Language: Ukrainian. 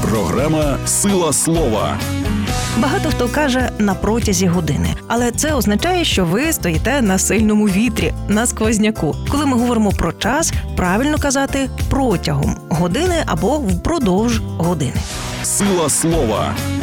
Програма «Сила слова». Багато хто каже «на протязі години», але це означає, що ви стоїте на сильному вітрі, на сквозняку. Коли ми говоримо про час, правильно казати «протягом години» або «впродовж години». «Сила слова»